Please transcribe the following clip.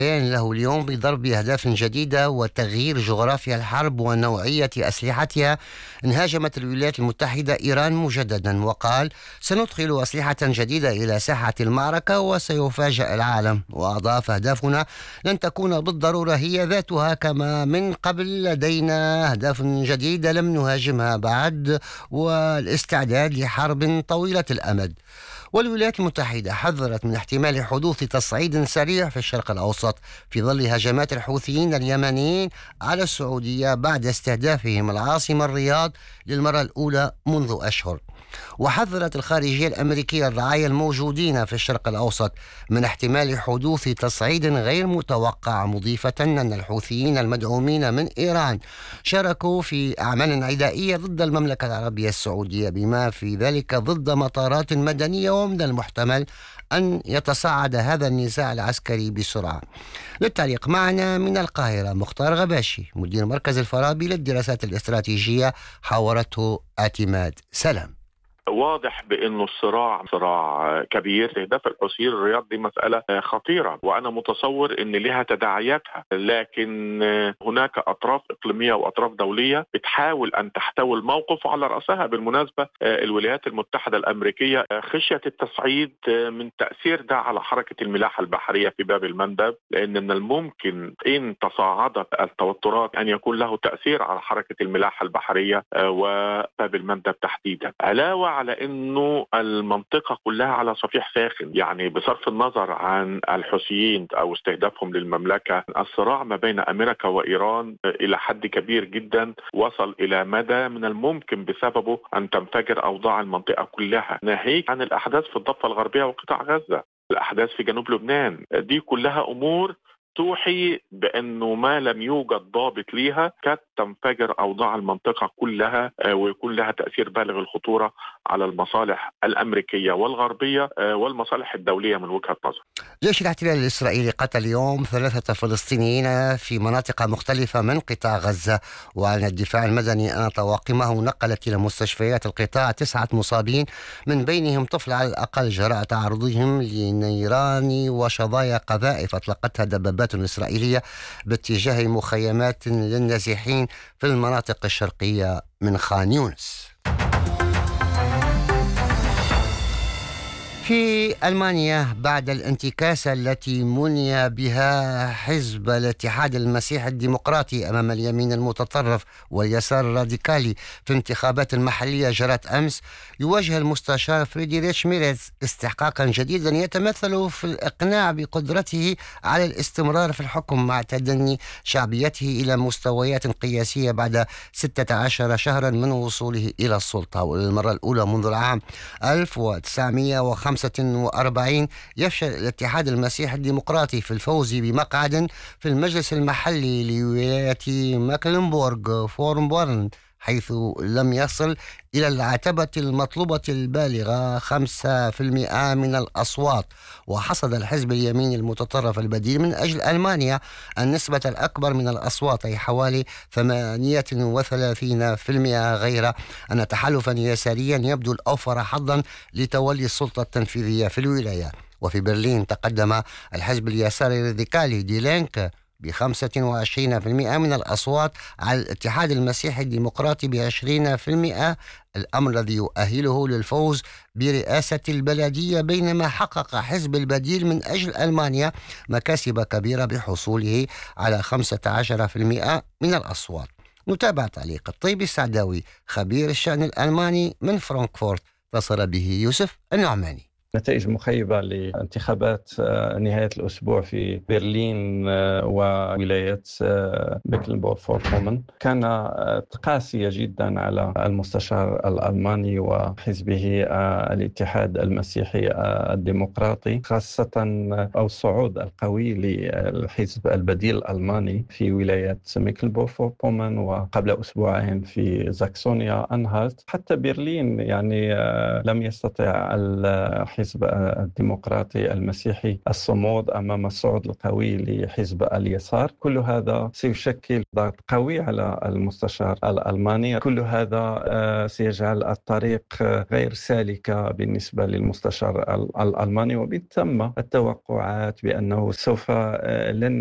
له اليوم بضرب أهداف جديدة وتغيير جغرافيا الحرب ونوعية أسلحتها. انهاجمت الولايات المتحدة إيران مجددا وقال: سندخل أسلحة جديدة إلى ساحة المعركة وسيفاجأ العالم. وأضاف: أهدافنا لن تكون بالضرورة هي ذاتها كما من قبل، لدينا أهداف جديدة لم نهاجمها بعد، والاستعداد لحرب طويلة الأمد. والولايات المتحدة حذرت من احتمال حدوث تصعيد سريع في الشرق الأوسط في ظل هجمات الحوثيين اليمنيين على السعودية بعد استهدافهم العاصمة الرياض للمرة الأولى منذ أشهر. وحذرت الخارجية الأمريكية الرعايا الموجودين في الشرق الأوسط من احتمال حدوث تصعيد غير متوقع، مضيفة أن الحوثيين المدعومين من إيران شاركوا في أعمال عدائية ضد المملكة العربية السعودية، بما في ذلك ضد مطارات مدنية، ومن المحتمل أن يتصاعد هذا النزاع العسكري بسرعة. للتعليق معنا من القاهرة مختار غباشي، مدير مركز الفارابي للدراسات الاستراتيجية، حاورته اعتماد سلام. واضح بأنه الصراع صراع كبير. استهداف الحوثيين الرياض دي مسألة خطيرة، وأنا متصور أن لها تداعياتها، لكن هناك أطراف إقليمية وأطراف دولية بتحاول أن تحتوي الموقف، وعلى رأسها بالمناسبة الولايات المتحدة الأمريكية، خشية التصعيد من تأثير ده على حركة الملاحة البحرية في باب المندب، لأن من الممكن إن تصاعدت التوترات أن يكون له تأثير على حركة الملاحة البحرية وباب المندب تحديدا. علاوة على انه المنطقة كلها على صفيح ساخن، يعني بصرف النظر عن الحوثيين او استهدافهم للمملكة، الصراع ما بين امريكا وايران الى حد كبير جدا وصل الى مدى من الممكن بسببه ان تنفجر اوضاع المنطقة كلها، ناهيك عن الاحداث في الضفة الغربية وقطاع غزة، الاحداث في جنوب لبنان. دي كلها امور توحي بأنه ما لم يوجد ضابط ليها قد تنفجر أوضاع المنطقة كلها، ويكون لها تأثير بالغ الخطورة على المصالح الأمريكية والغربية والمصالح الدولية من وجهة نظر. جيش الاحتلال الإسرائيلي قتل اليوم 3 فلسطينيين في مناطق مختلفة من قطاع غزة، وعن الدفاع المدني أن طواقمه نقلت إلى مستشفيات القطاع 9 مصابين، من بينهم طفل على الأقل، جراء تعرضهم لنيران وشظايا قذائف أطلقتها دبابات إسرائيلية باتجاه مخيمات للنازحين في المناطق الشرقية من خان يونس. في ألمانيا، بعد الانتكاسة التي مني بها حزب الاتحاد المسيحي الديمقراطي أمام اليمين المتطرف واليسار الراديكالي في انتخابات محلية جرت أمس، يواجه المستشار فريدريش ميرز استحقاقا جديدا يتمثل في الإقناع بقدرته على الاستمرار في الحكم مع تدني شعبيته إلى مستويات قياسية بعد 16 شهرا من وصوله إلى السلطة. وللمرة الأولى منذ العام 1945 يفشل الاتحاد المسيحي الديمقراطي في الفوز بمقعد في المجلس المحلي لولاية ماكلنبورغ فورنبورن، حيث لم يصل إلى العتبة المطلوبة البالغة 5% من الأصوات. وحصد الحزب اليمين المتطرف البديل من أجل ألمانيا النسبة الأكبر من الأصوات، أي حوالي 38%، غير أن تحالفا يساريا يبدو الأوفر حظا لتولي السلطة التنفيذية في الولاية. وفي برلين تقدم الحزب اليساري الراديكالي دي لينك ب25% من الأصوات على الاتحاد المسيحي الديمقراطي ب20%، الأمر الذي يؤهله للفوز برئاسة البلدية، بينما حقق حزب البديل من أجل ألمانيا مكاسب كبيرة بحصوله على 15% من الأصوات. نتابع تعليق الطيب السعداوي خبير الشأن الألماني من فرانكفورت، اتصل به يوسف النعماني. نتائج مخيبة لانتخابات نهاية الأسبوع في برلين وولاية مكلنبورغ-فوربومن كانت قاسية جدا على المستشار الألماني وحزبه الاتحاد المسيحي الديمقراطي، خاصة أو الصعود القوي للحزب البديل الألماني في ولاية مكلنبورغ-فوربومن، وقبل أسبوعين في زاكسونيا أنهالت. حتى برلين يعني لم يستطع الحزب الديمقراطي المسيحي الصمود أمام الصعود القوي لحزب اليسار. كل هذا سيشكل ضغط قوي على المستشار الألماني. كل هذا سيجعل الطريق غير سالكة بالنسبة للمستشار الألماني، وبالتالي التوقعات بأنه سوف لن